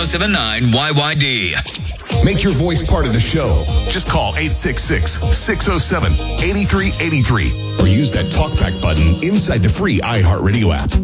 1079-YYD. Make your voice part of the show. Just call 866-607-8383 or use that talkback button inside the free iHeartRadio app.